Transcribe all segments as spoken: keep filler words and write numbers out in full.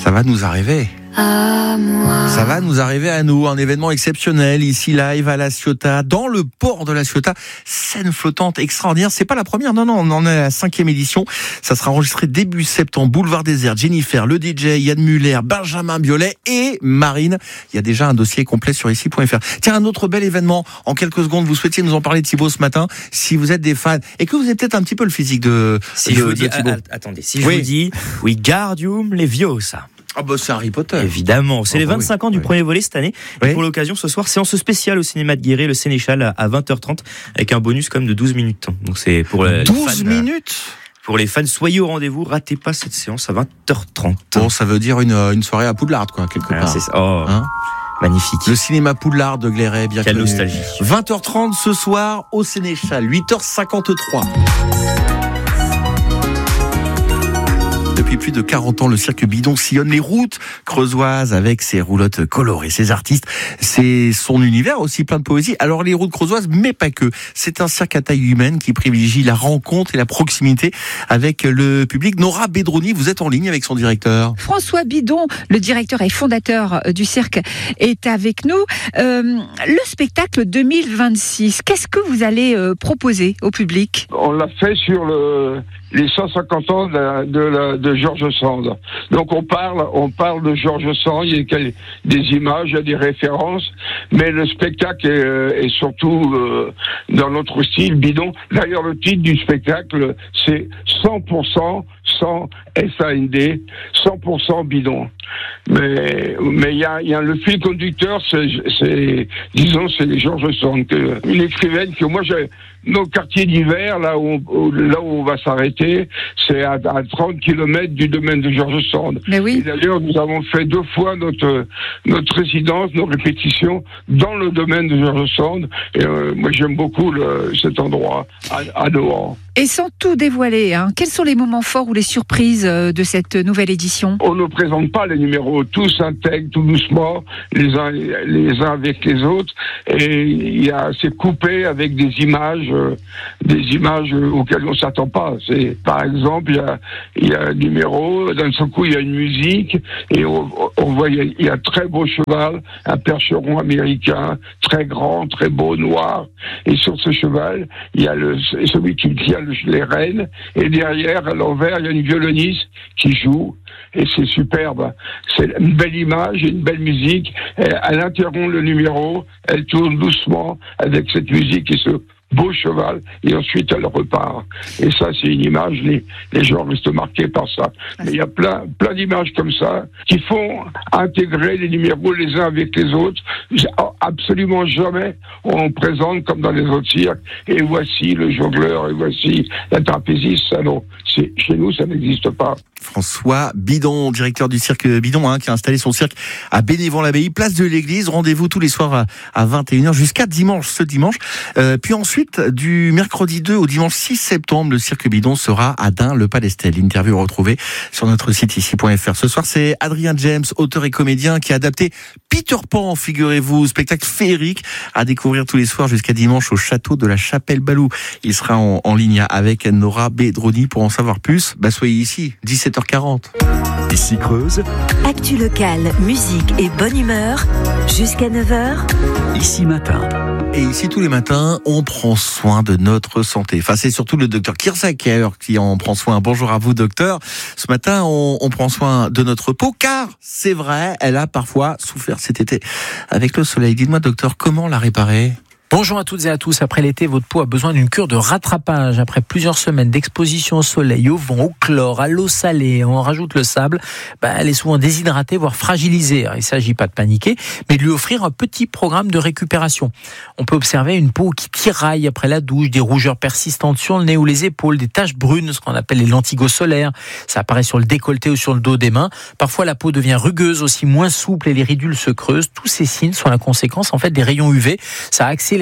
Ça va nous arriver. À moi. Ça va nous arriver à nous, un événement exceptionnel ici live à La Ciotat, dans le port de La Ciotat, scène flottante extraordinaire. C'est pas la première, non non, on en est à la cinquième édition. Ça sera enregistré début septembre, Boulevard Désert, Jennifer, le D J, Yann Muller, Benjamin Biolay et Marine. Il y a déjà un dossier complet sur ici point f r. Tiens, un autre bel événement. En quelques secondes, vous souhaitiez nous en parler, Thibaut, ce matin. Si vous êtes des fans et que vous avez peut-être un petit peu le physique de, si de, je vous de dis, Thibaut. a, a, attendez, si je oui. vous dis Wingardium Leviosa. Ah bah c'est Harry Potter. Évidemment, c'est oh, les bah vingt-cinq oui, ans du oui. premier volet cette année. Oui. Et pour l'occasion, ce soir, séance spéciale au cinéma de Guéret, le Sénéchal, à vingt heures trente, avec un bonus quand même de douze minutes. Donc c'est pour les douze fans, minutes. Pour les fans, soyez au rendez-vous, ratez pas cette séance à vingt heures trente. Bon, ça veut dire une, une soirée à Poudlard, quoi, quelque Ah, part. c'est ça. Oh, Hein magnifique. Le cinéma Poudlard de Guéret, bien Quelle connu. nostalgie. vingt heures trente ce soir au Sénéchal, huit heures cinquante-trois. Depuis plus de quarante ans, le cirque Bidon sillonne les routes creusoises avec ses roulottes colorées. Ses artistes, c'est son univers aussi plein de poésie. Alors les routes creusoises, mais pas que. C'est un cirque à taille humaine qui privilégie la rencontre et la proximité avec le public. Nora Bedroni, vous êtes en ligne avec son directeur. François Bidon, le directeur et fondateur du cirque, est avec nous. Euh, le spectacle deux mille vingt-six, qu'est-ce que vous allez euh, proposer au public ? On l'a fait sur le, les cent cinquante ans de, la, de, la, de George Sand. Donc on parle, on parle de George Sand, il y a des images, il y a des références, mais le spectacle est, est surtout euh, dans notre style Bidon. D'ailleurs, le titre du spectacle, c'est cent pour cent sans S A N D, cent pour cent Bidon. Mais mais il y a, y a le fil conducteur, c'est, c'est disons c'est George Sand, une écrivaine que moi j'ai. Nos quartiers d'hiver, là où, où là où on va s'arrêter, c'est à, à trente kilomètres du domaine de George Sand. Mais oui. Et d'ailleurs, nous avons fait deux fois notre notre résidence, nos répétitions dans le domaine de George Sand. Et euh, moi, j'aime beaucoup le, cet endroit à, à Nohant. Et sans tout dévoiler, hein, quels sont les moments forts ou les surprises de cette nouvelle édition ? On ne présente pas les numéros, tous s'intègrent tout doucement, les uns les uns avec les autres, et il y a c'est coupé avec des images, euh, des images auxquelles on s'attend pas. C'est par exemple il y a il y a un numéro, d'un seul coup il y a une musique et on, on voit il y, a, il y a un très beau cheval, un percheron américain, très grand, très beau, noir, et sur ce cheval il y a le celui qui tient les rênes, et derrière, à l'envers, il y a une violoniste qui joue, et c'est superbe. C'est une belle image et une belle musique. Elle, elle interrompt le numéro, elle tourne doucement avec cette musique et ce beau cheval, et ensuite elle repart. Et ça, c'est une image, les, les gens restent marqués par ça. Mais il y a plein, plein d'images comme ça qui font intégrer les numéros les uns avec les autres. Absolument jamais on présente comme dans les autres cirques. Et voici le jongleur, et voici la trapéziste. Ça, non. C'est, chez nous, ça n'existe pas. François Bidon, directeur du cirque Bidon, hein, qui a installé son cirque à Bénévent-l'Abbaye, place de l'Église. Rendez-vous tous les soirs à vingt et une heures jusqu'à dimanche, ce dimanche. Euh, puis ensuite, du mercredi deux au dimanche six septembre, le cirque Bidon sera à Dun-le-Palestel. Interview retrouvée sur notre site ici point f r. Ce soir, c'est Adrien James, auteur et comédien, qui a adapté Peter Pan, figurez-vous, spectacle féerique à découvrir tous les soirs jusqu'à dimanche au château de la Chapelle-Balou. Il sera en, en ligne avec Nora Bedroni. Pour en savoir plus, bah soyez ici, dix-sept heures quarante. Ici Creuse. Actu locale, musique et bonne humeur, jusqu'à neuf heures. Ici Matin. Et ici, tous les matins, on prend soin de notre santé. Enfin, c'est surtout le docteur Kirsaker qui en prend soin. Bonjour à vous, docteur. Ce matin, on, on prend soin de notre peau, car c'est vrai, elle a parfois souffert cet été avec le soleil. Dites-moi, docteur, comment la réparer ? Bonjour à toutes et à tous. Après l'été, votre peau a besoin d'une cure de rattrapage. Après plusieurs semaines d'exposition au soleil, au vent, au chlore, à l'eau salée, on rajoute le sable, bah, elle est souvent déshydratée, voire fragilisée. Alors, il ne s'agit pas de paniquer, mais de lui offrir un petit programme de récupération. On peut observer une peau qui tiraille après la douche, des rougeurs persistantes sur le nez ou les épaules, des taches brunes, ce qu'on appelle les lentigos solaires. Ça apparaît sur le décolleté ou sur le dos des mains. Parfois, la peau devient rugueuse, aussi moins souple, et les ridules se creusent. Tous ces signes sont la conséquence en fait des rayons U V. Ça accélère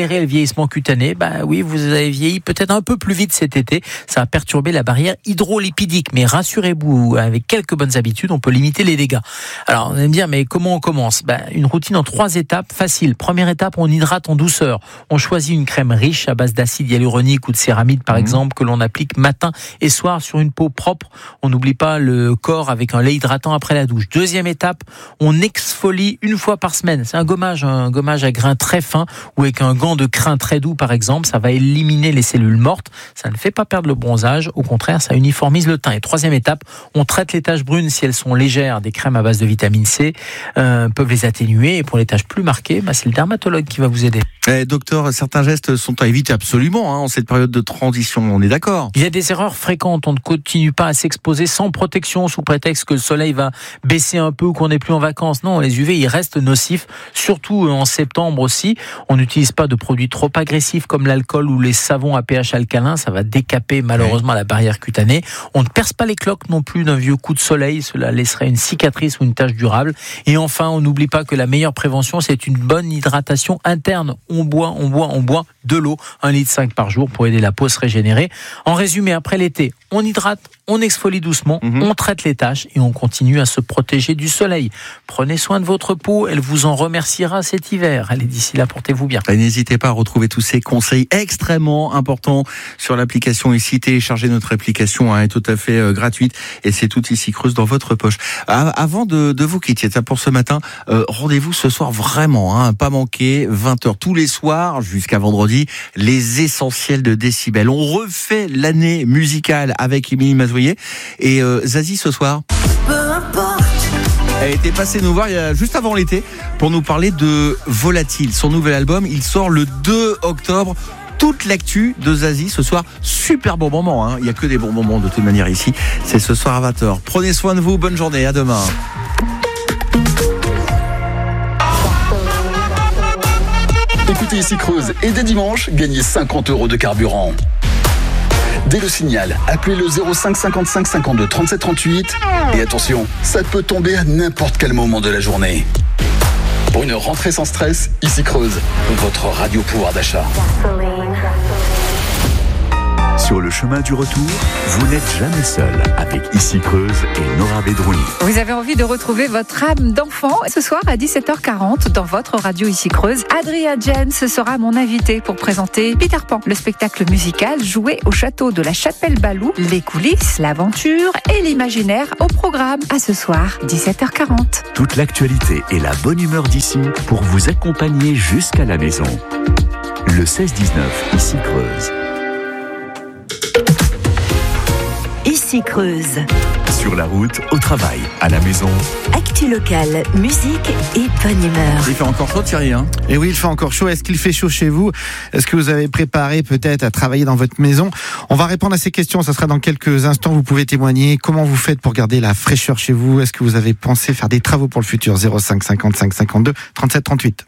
accélérer le vieillissement cutané. Bah oui, vous avez vieilli peut-être un peu plus vite cet été. Ça a perturbé la barrière hydrolipidique. Mais rassurez-vous, avec quelques bonnes habitudes, on peut limiter les dégâts. Alors, on va me dire, mais comment on commence ? Bah, une routine en trois étapes, facile. Première étape, on hydrate en douceur. On choisit une crème riche à base d'acide hyaluronique ou de céramide, par mmh. exemple, que l'on applique matin et soir sur une peau propre. On n'oublie pas le corps avec un lait hydratant après la douche. Deuxième étape, on exfolie une fois par semaine. C'est un gommage, un gommage à grains très fins ou avec un gant de crin très doux, par exemple. Ça va éliminer les cellules mortes. Ça ne fait pas perdre le bronzage. Au contraire, ça uniformise le teint. Et troisième étape, on traite les taches brunes si elles sont légères. Des crèmes à base de vitamine C euh, peuvent les atténuer. Et pour les taches plus marquées, bah, c'est le dermatologue qui va vous aider. Eh, docteur, certains gestes sont à éviter absolument hein, en cette période de transition. On est d'accord ? Il y a des erreurs fréquentes. On ne continue pas à s'exposer sans protection sous prétexte que le soleil va baisser un peu ou qu'on n'est plus en vacances. Non, les U V, ils restent nocifs, surtout en septembre aussi. On n'utilise pas de produits trop agressifs comme l'alcool ou les savons à pH alcalin. Ça va décaper malheureusement la barrière cutanée. On ne perce pas les cloques non plus d'un vieux coup de soleil. Cela laisserait une cicatrice ou une tache durable. Et enfin, on n'oublie pas que la meilleure prévention, c'est une bonne hydratation interne. On boit, on boit, on boit de l'eau, un litre cinq par jour pour aider la peau à se régénérer. En résumé, après l'été, on hydrate, on exfolie doucement, mmh. on traite les taches et on continue à se protéger du soleil. Prenez soin de votre peau, elle vous en remerciera cet hiver. Allez, d'ici là, portez-vous bien. Et n'hésitez pas à retrouver tous ces conseils extrêmement importants sur l'application ici. Téléchargez notre application, hein, elle est tout à fait euh, gratuite et c'est tout ici creuse dans votre poche. À, avant de, de vous quitter pour ce matin, euh, rendez-vous ce soir vraiment, hein, pas manquer, vingt heures tous les soirs jusqu'à vendredi, les essentiels de Décibel. On refait l'année musicale avec Émilie Mazoyer et euh, Zazie ce soir. Peu importe. Elle était passée nous voir il y a, juste avant l'été pour nous parler de Volatile, son nouvel album. Il sort le deux octobre. Toute l'actu de Zazie ce soir, super bon moment, hein. Il n'y a que des bons moments de toute manière ici. C'est ce soir à vingt heures. Prenez soin de vous, bonne journée, à demain. Écoutez ici Creuse et dès dimanche, gagnez cinquante euros de carburant. Dès le signal, appelez le zéro cinq cinquante-cinq cinquante-deux trente-sept trente-huit et attention, ça peut tomber à n'importe quel moment de la journée. Pour une rentrée sans stress, ici Creuse, votre radio pouvoir d'achat. Sur le chemin du retour, vous n'êtes jamais seul avec Ici Creuse et Nora Bedrouni. Vous avez envie de retrouver votre âme d'enfant ce soir à dix-sept heures quarante dans votre radio Ici Creuse. Adrien Jens sera mon invité pour présenter Peter Pan, le spectacle musical joué au château de la Chapelle-Balou. Les coulisses, l'aventure et l'imaginaire au programme. À ce soir, dix-sept heures quarante. Toute l'actualité et la bonne humeur d'ici pour vous accompagner jusqu'à la maison. Le seize dix-neuf, Ici Creuse. Ici Creuse. Sur la route, au travail, à la maison. Actu locale, musique et bonne humeur. Il fait encore chaud, Thierry, hein ? Et oui, il fait encore chaud. Est-ce qu'il fait chaud chez vous ? Est-ce que vous avez préparé peut-être à travailler dans votre maison ? On va répondre à ces questions. Ça sera dans quelques instants. Vous pouvez témoigner. Comment vous faites pour garder la fraîcheur chez vous ? Est-ce que vous avez pensé faire des travaux pour le futur ? zéro cinq cinquante-cinq cinquante-deux trente-sept trente-huit.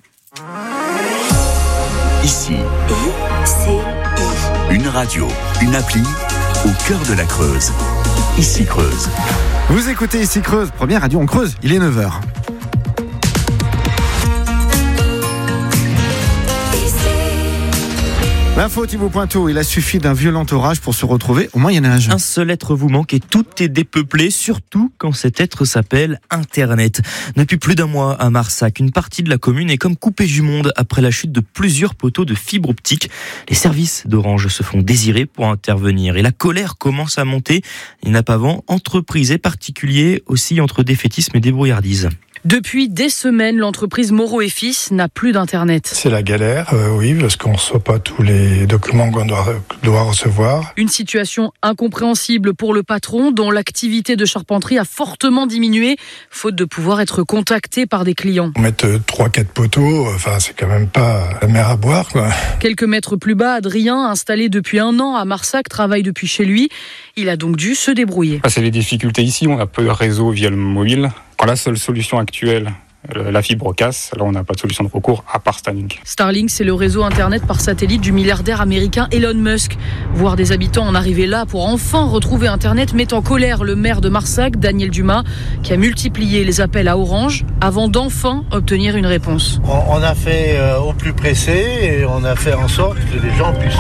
Ici. I C I. Une radio, une appli au cœur de la Creuse. Ici Creuse. Vous écoutez Ici Creuse, première radio en Creuse. Il est neuf heures. L'info Thibaut Pointeau, il a suffi d'un violent orage pour se retrouver au Moyen-Âge. Un seul être vous manque et tout est dépeuplé, surtout quand cet être s'appelle Internet. Depuis plus d'un mois à Marsac, une partie de la commune est comme coupée du monde après la chute de plusieurs poteaux de fibre optique. Les services d'Orange se font désirer pour intervenir et la colère commence à monter. Il n'y en a pas avant, entreprises et particuliers aussi entre défaitisme et débrouillardise. Depuis des semaines, l'entreprise Moreau et Fils n'a plus d'internet. C'est la galère, euh, oui, parce qu'on ne reçoit pas tous les documents qu'on doit, doit recevoir. Une situation incompréhensible pour le patron, dont l'activité de charpenterie a fortement diminué, faute de pouvoir être contacté par des clients. Mettre trois quatre poteaux, enfin, c'est quand même pas la mer à boire, quoi. Quelques mètres plus bas, Adrien, installé depuis un an à Marsac, travaille depuis chez lui. Il a donc dû se débrouiller. C'est les difficultés ici, on a peu de réseau via le mobile. La seule solution actuelle, la fibre casse, là on n'a pas de solution de recours à part Starlink. Starlink, c'est le réseau internet par satellite du milliardaire américain Elon Musk. Voir des habitants en arriver là pour enfin retrouver internet met en colère le maire de Marsac, Daniel Dumas, qui a multiplié les appels à Orange avant d'enfin obtenir une réponse. On a fait euh, au plus pressé et on a fait en sorte que les gens puissent...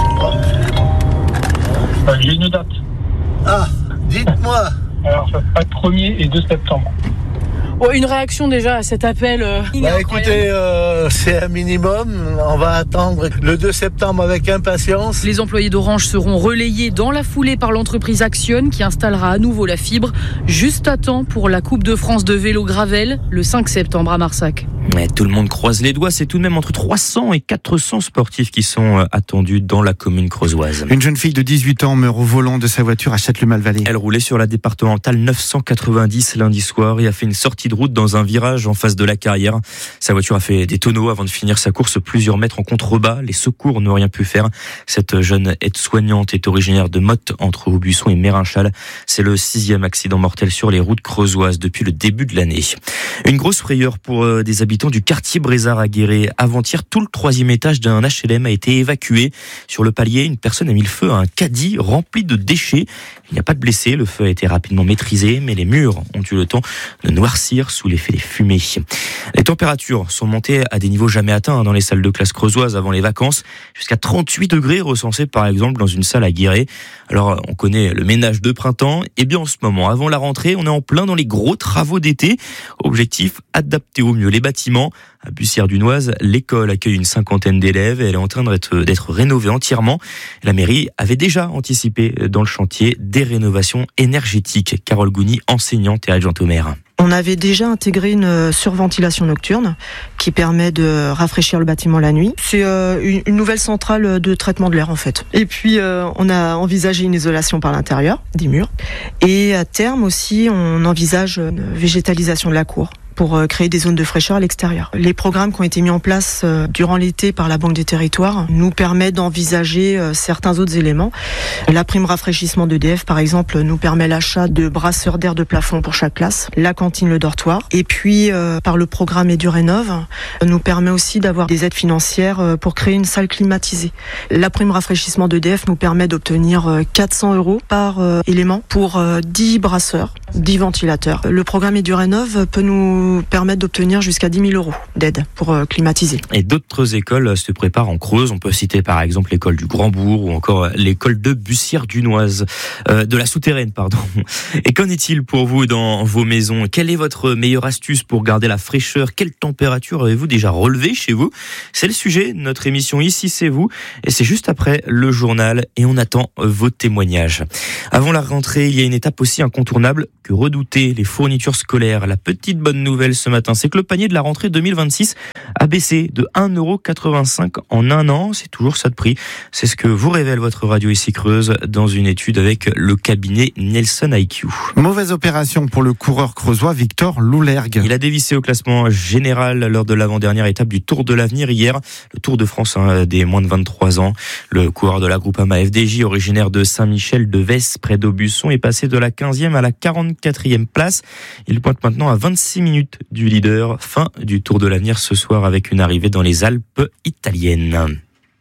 Euh, J'ai une date. Ah, dites-moi. Alors ça sera le premier et deux septembre. Oh, une réaction déjà à cet appel. Euh, bah écoutez, euh, c'est un minimum. On va attendre le deux septembre avec impatience. Les employés d'Orange seront relayés dans la foulée par l'entreprise Axione qui installera à nouveau la fibre juste à temps pour la Coupe de France de vélo Gravel le cinq septembre à Marsac. Ouais, tout le monde croise les doigts, c'est tout de même entre trois cents et quatre cents sportifs qui sont attendus dans la commune creusoise. Une jeune fille de dix-huit ans meurt au volant de sa voiture à Châtes-le-Malvalais. Elle roulait sur la départementale neuf cent quatre-vingt-dix lundi soir et a fait une sortie de route dans un virage en face de la carrière. Sa voiture a fait des tonneaux avant de finir sa course plusieurs mètres en contrebas. Les secours n'ont rien pu faire. Cette jeune aide-soignante est originaire de Motte, entre Aubusson et Mérinchal. C'est le sixième accident mortel sur les routes creusoises depuis le début de l'année. Une grosse frayeur pour des habitants du quartier Brézard à Guéret. Avant-hier, tout le troisième étage d'un H L M a été évacué. Sur le palier, une personne a mis le feu à un caddie rempli de déchets. Il n'y a pas de blessés. Le feu a été rapidement maîtrisé, mais les murs ont eu le temps de noircir sous l'effet des fumées. Les températures sont montées à des niveaux jamais atteints dans les salles de classe creusoises avant les vacances, jusqu'à trente-huit degrés recensés par exemple dans une salle à Guéret. Alors on connaît le ménage de printemps, et bien en ce moment, avant la rentrée, on est en plein dans les gros travaux d'été. Objectif, adapter au mieux les bâtiments. À Bussière-Dunoise, l'école accueille une cinquantaine d'élèves et elle est en train d'être, d'être rénovée entièrement. La mairie avait déjà anticipé dans le chantier des rénovations énergétiques. Carole Gouni, enseignante et adjointe au maire. On avait déjà intégré une surventilation nocturne qui permet de rafraîchir le bâtiment la nuit. C'est une nouvelle centrale de traitement de l'air en fait. Et puis on a envisagé une isolation par l'intérieur des murs. Et à terme aussi, on envisage une végétalisation de la cour pour créer des zones de fraîcheur à l'extérieur. Les programmes qui ont été mis en place durant l'été par la Banque des Territoires nous permettent d'envisager certains autres éléments. La prime rafraîchissement d'E D F, par exemple, nous permet l'achat de brasseurs d'air de plafond pour chaque classe, la cantine, le dortoir. Et puis, euh, par le programme EduRénov, nous permet aussi d'avoir des aides financières pour créer une salle climatisée. La prime rafraîchissement d'E D F nous permet d'obtenir quatre cents euros par euh, élément pour euh, dix brasseurs, dix ventilateurs. Le programme EduRénov peut nous permettre d'obtenir jusqu'à dix mille euros d'aide pour euh, climatiser. Et d'autres écoles se préparent en Creuse. On peut citer par exemple l'école du Grand-Bourg ou encore l'école de Bussière-Dunoise, euh, de la Souterraine, pardon. Et qu'en est-il pour vous dans vos maisons ? Quelle est votre meilleure astuce pour garder la fraîcheur ? Quelle température avez-vous déjà relevée chez vous ? C'est le sujet de notre émission Ici c'est vous, et c'est juste après le journal, et on attend vos témoignages. Avant la rentrée, il y a une étape aussi incontournable que redouter, les fournitures scolaires. La petite bonne nouvelle ce matin, c'est que le panier de la rentrée deux mille vingt-six a baissé de un euro quatre-vingt-cinq en un an. C'est toujours ça de prix. C'est ce que vous révèle votre radio Ici Creuse dans une étude avec le cabinet Nelson I Q. Mauvaise opération pour le coureur creusois Victor Loulergue. Il a dévissé au classement général lors de l'avant-dernière étape du Tour de l'Avenir hier, le Tour de France hein, des moins de vingt-trois ans. Le coureur de la Groupama F D J, originaire de Saint-Michel-de-Vesse, près d'Aubusson, est passé de la quinzième à la quarante-quatrième place. Il pointe maintenant à vingt-six minutes du leader. Fin du Tour de l'Avenir ce soir avec une arrivée dans les Alpes italiennes.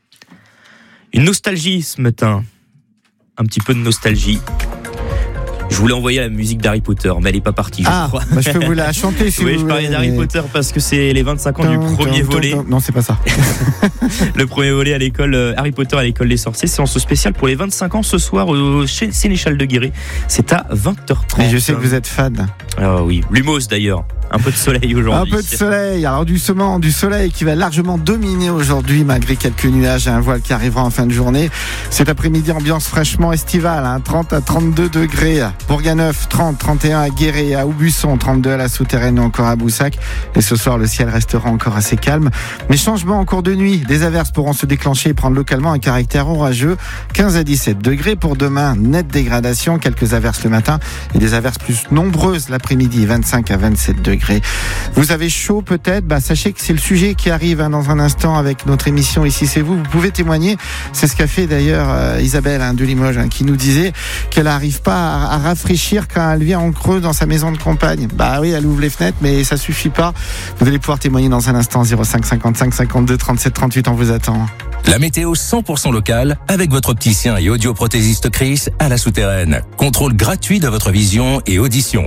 Une nostalgie ce matin. Un petit peu de nostalgie. Je voulais envoyer la musique d'Harry Potter, mais elle n'est pas partie, je ah, crois. Bah je peux vous la chanter si oui, vous je parlais d'Harry mais... Potter parce que c'est les vingt-cinq ans tum, du premier tum, volet. tum, tum. Non, c'est pas ça. Le premier volet à l'école euh, Harry Potter à l'école des sorciers, séance spéciale pour les vingt-cinq ans ce soir au chez Sénéchal de Guéret. C'est à vingt heures trente. Et je sais que vous êtes fan. Ah oui, Lumos d'ailleurs. Un peu de soleil aujourd'hui. Un peu de soleil. Alors du soleil, du soleil qui va largement dominer aujourd'hui malgré quelques nuages et un voile qui arrivera en fin de journée. Cet après-midi, ambiance fraîchement estivale, hein, trente à trente-deux degrés. Bourganeuf, trente, trente et un à Guéret, à Aubusson, trente-deux à la Souterraine, encore à Boussac. Et ce soir, le ciel restera encore assez calme. Mais changement en cours de nuit. Des averses pourront se déclencher et prendre localement un caractère orageux. quinze à dix-sept degrés pour demain. Nette dégradation. Quelques averses le matin et des averses plus nombreuses l'après-midi. l'après-midi, vingt-cinq à vingt-sept degrés. Vous avez chaud peut-être, bah, sachez que c'est le sujet qui arrive hein, dans un instant avec notre émission Ici c'est vous. Vous pouvez témoigner. C'est ce qu'a fait d'ailleurs euh, Isabelle hein, de Limoges hein, qui nous disait qu'elle n'arrive pas à, à rafraîchir quand elle vient en creux dans sa maison de campagne. Bah oui, elle ouvre les fenêtres mais ça suffit pas. Vous allez pouvoir témoigner dans un instant. Zéro cinq cinquante-cinq cinquante-deux trente-sept trente-huit, on vous attend. La météo cent pour cent locale avec votre opticien et audioprothésiste Chris à la Souterraine. Contrôle gratuit de votre vision et audition.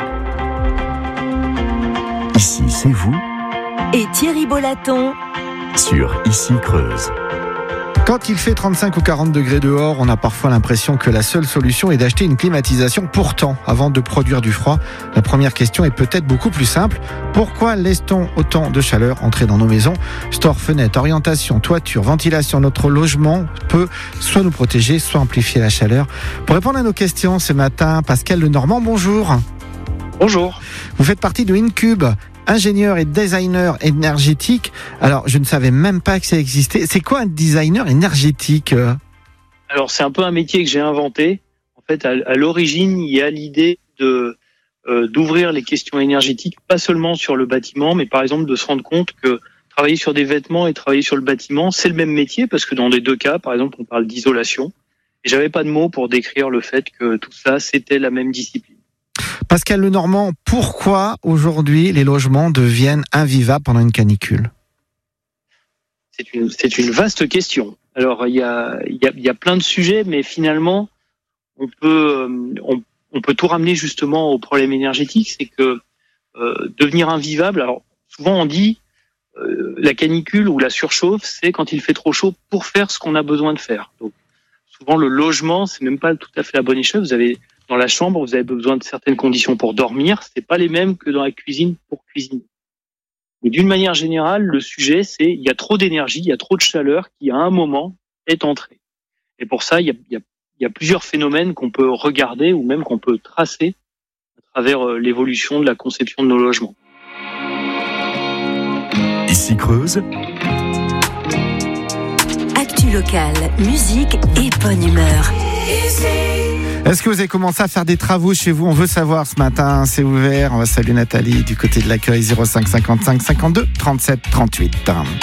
Ici, c'est vous. Et Thierry Bollaton Sur Ici Creuse. Quand il fait trente-cinq ou quarante degrés dehors, on a parfois l'impression que la seule solution est d'acheter une climatisation. Pourtant, avant de produire du froid, la première question est peut-être beaucoup plus simple. Pourquoi laisse-t-on autant de chaleur entrer dans nos maisons ? Store, fenêtre, orientation, toiture, ventilation, notre logement peut soit nous protéger, soit amplifier la chaleur. Pour répondre à nos questions ce matin, Pascal Lenormand, bonjour. Bonjour. Vous faites partie de Incube, ingénieur et designer énergétique. Alors, je ne savais même pas que ça existait. C'est quoi un designer énergétique ? Alors, c'est un peu un métier que j'ai inventé. En fait, à, à l'origine, il y a l'idée de euh, d'ouvrir les questions énergétiques, pas seulement sur le bâtiment, mais par exemple de se rendre compte que travailler sur des vêtements et travailler sur le bâtiment, c'est le même métier, parce que dans les deux cas, par exemple, on parle d'isolation. Et j'avais pas de mots pour décrire le fait que tout ça, c'était la même discipline. Pascal Lenormand, pourquoi aujourd'hui les logements deviennent invivables pendant une canicule ? C'est une, c'est une vaste question. Alors, il y a, il y a, il y a plein de sujets, mais finalement, on peut, on, on peut tout ramener justement au problème énergétique. C'est que euh, devenir invivable, alors souvent on dit euh, la canicule ou la surchauffe, c'est quand il fait trop chaud pour faire ce qu'on a besoin de faire. Donc, souvent le logement, c'est même pas tout à fait la bonne échelle. Vous avez dans la chambre, vous avez besoin de certaines conditions pour dormir. C'est pas les mêmes que dans la cuisine pour cuisiner. Mais d'une manière générale, le sujet, c'est il y a trop d'énergie, il y a trop de chaleur qui, à un moment, est entrée. Et pour ça, il y a, il y a, il y a plusieurs phénomènes qu'on peut regarder ou même qu'on peut tracer à travers l'évolution de la conception de nos logements. Ici Creuse. Actu locale, musique et bonne humeur. Est-ce que vous avez commencé à faire des travaux chez vous ? On veut savoir ce matin, c'est ouvert. On va saluer Nathalie du côté de l'accueil. Zéro cinq cinquante-cinq cinquante-deux trente-sept trente-huit.